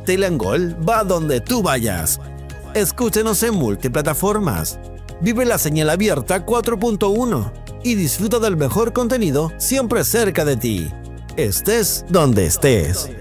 Tele and Gold va donde tú vayas. Escúchenos en multiplataformas. Vive la señal abierta 4.1 y disfruta del mejor contenido siempre cerca de ti. Estés donde estés.